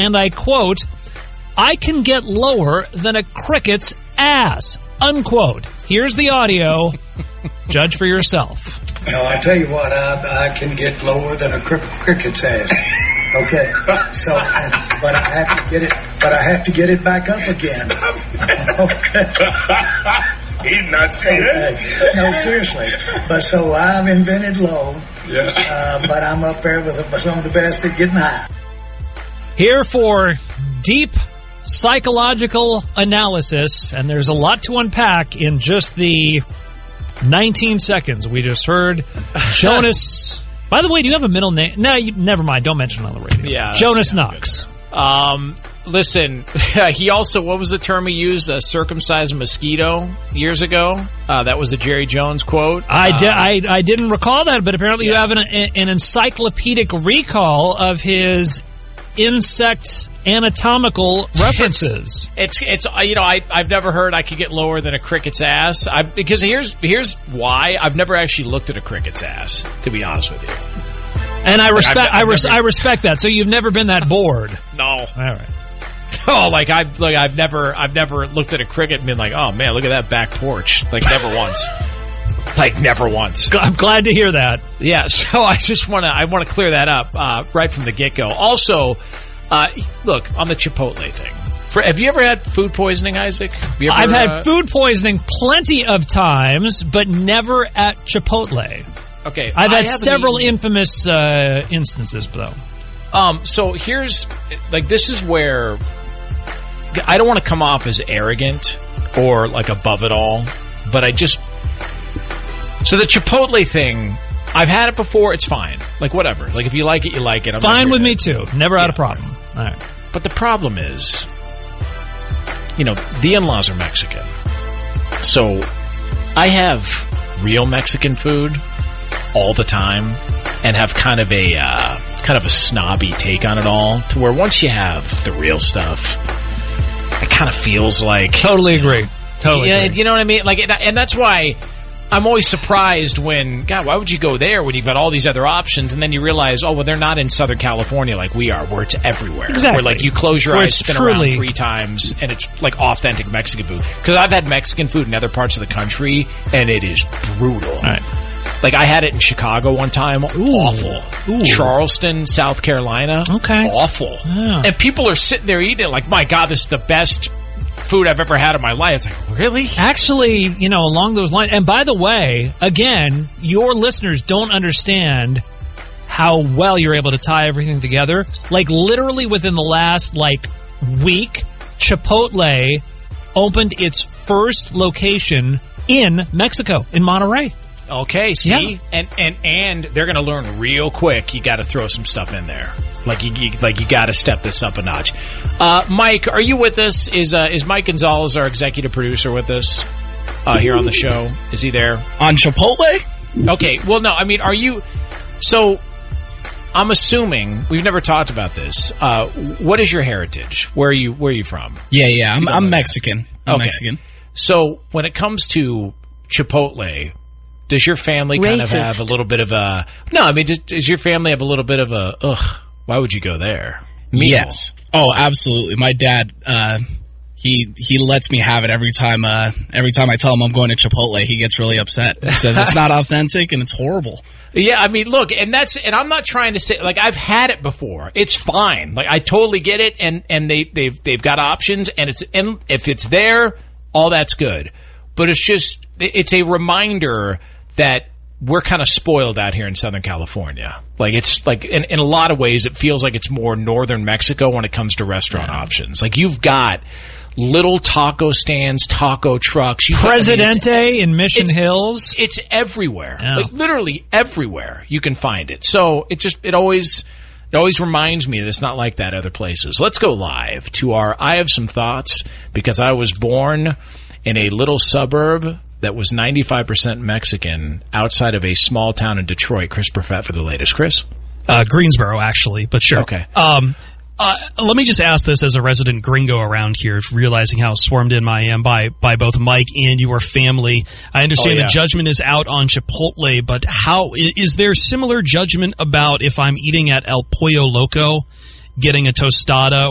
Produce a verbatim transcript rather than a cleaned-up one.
and I quote, "I can get lower than a cricket's ass," unquote. Here's the audio. Judge for yourself. No, I tell you what, I, I can get lower than a cri- cricket's ass. Okay, so, but I have to get it, but I have to get it back up again. Okay. He'd not say that. Okay. No, seriously. But so I've invented low, Yeah. uh, but I'm up there with some of the best at getting high. Here for deep psychological analysis, and there's a lot to unpack in just the nineteen seconds we just heard. Jonas. By the way, do you have a middle name? No, you, never mind. Don't mention it on the radio. Yeah, Jonas yeah, Knox. Um, listen, he also, what was the term he used? A circumcised mosquito years ago. Uh, that was a Jerry Jones quote. I, uh, di- I, I didn't recall that, but apparently yeah. you have an, an encyclopedic recall of his insect anatomical references. It's, it's, it's you know, I, I've never heard I could get lower than a cricket's ass. I, because here's, here's why. I've never actually looked at a cricket's ass, to be honest with you. And I respect, I've, I've I, res- never, I respect that. So you've never been that bored. No. All right. Oh, like I've, like I've never, I've never looked at a cricket and been like, oh man, look at that back porch. Like never once. Like never once. I'm glad to hear that. Yeah. So I just want to, I want to clear that up, uh, right from the get-go. Also, Uh, look, on the Chipotle thing. For, have you ever had food poisoning, Isaac? Have you ever, I've had uh, food poisoning plenty of times, but never at Chipotle. Okay. I've I had several eaten, infamous uh, instances, though. Um, so here's, like, this is where I don't want to come off as arrogant or, like, above it all, but I just... So the Chipotle thing... I've had it before. It's fine. Like, whatever. Like, if you like it, you like it. I'm fine with me, it. too. Never had yeah. a problem. All right. But the problem is, you know, the in-laws are Mexican. So I have real Mexican food all the time and have kind of a uh, kind of a snobby take on it all, to where once you have the real stuff, it kind of feels like... Totally agree. Totally yeah, agree. You know what I mean? Like, and that's why... I'm always surprised when, God, why would you go there when you've got all these other options, and then you realize, oh, well, they're not in Southern California like we are, where it's everywhere. Exactly. Where, like, you close your Where eyes, it's spin truly- around three times, and it's, like, authentic Mexican food. Because I've had Mexican food in other parts of the country, and it is brutal. All right. Like, I had it in Chicago one time. Ooh. Awful. Ooh. Charleston, South Carolina. Okay. Awful. Yeah. And people are sitting there eating it like, my God, this is the best food I've ever had in my life. It's like, really? Actually, you know, along those lines, and by the way, again, your listeners don't understand how well you're able to tie everything together. Like, literally within the last, like, week, Chipotle opened its first location in Mexico, in Monterrey. Okay, see? Yeah. And, and, and they're going to learn real quick. You got to throw some stuff in there. Like you, you like you got to step this up a notch. Uh, Mike, are you with us? Is uh, is Mike Gonzalez, our executive producer, with us uh, here on the show? Is he there? On Chipotle? Okay, well, no, I mean, are you... So, I'm assuming, we've never talked about this. Uh, what is your heritage? Where are you Where are you from? Yeah, yeah, I'm, I'm Mexican. I'm Okay. Mexican. So, when it comes to Chipotle... Does your family kind Racist. of have a little bit of a... No, I mean, does, does your family have a little bit of a... Ugh, why would you go there? Meal. Yes. Oh, absolutely. My dad, uh, he he lets me have it every time. Uh, every time I tell him I'm going to Chipotle, he gets really upset. He says it's not authentic and it's horrible. Yeah, I mean, look, and that's... And I'm not trying to say... Like, I've had it before. It's fine. Like, I totally get it, and, and they, they've, they've got options, and it's and if it's there, all that's good. But it's just... It's a reminder... that we're kind of spoiled out here in Southern California. Like, it's like, in, in a lot of ways, it feels like it's more northern Mexico when it comes to restaurant yeah. options. Like, you've got little taco stands, taco trucks. You've Presidente got, I mean, in Mission it's, Hills. It's everywhere. Yeah. Like, literally everywhere you can find it. So, it just, it always, it always reminds me that it's not like that other places. Let's go live to our I Have Some Thoughts, because I was born in a little suburb that was ninety-five percent Mexican outside of a small town in Detroit. Chris Perfett for the latest. Chris? Uh, Greensboro, actually, but sure. Okay. Um, uh, let me just ask this as a resident gringo around here, realizing how swarmed in I am by, by both Mike and your family. I understand oh, yeah. the judgment is out on Chipotle, but how is there similar judgment about if I'm eating at El Pollo Loco, getting a tostada